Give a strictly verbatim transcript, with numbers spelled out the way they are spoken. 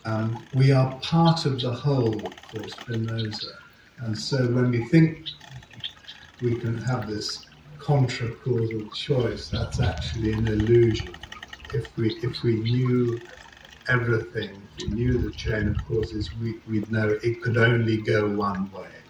Um, we are part of the whole for Spinoza. And so when we think we can have this contra-causal choice, that's actually an illusion. If we, if we knew everything, if we knew the chain of causes, we, we'd know it could only go one way.